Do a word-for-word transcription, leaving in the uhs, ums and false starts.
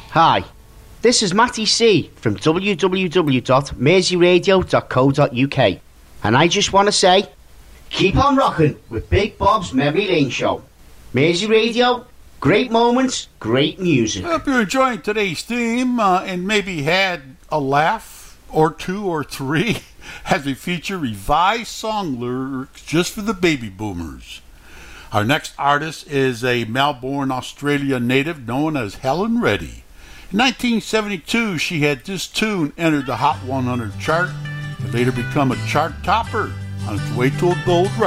Hi, this is Matty C from w w w dot mersey radio dot co dot u k, and I just want to say, keep on rocking with Big Bob's Memory Lane Show. Mersey Radio, great moments, great music. I hope you're enjoying today's theme uh, and maybe had a laugh or two or three as we feature revised song lyrics just for the baby boomers. Our next artist is a Melbourne, Australia native known as Helen Reddy. In nineteen seventy-two, she had this tune entered the Hot one hundred chart and later become a chart topper on its way to a gold record.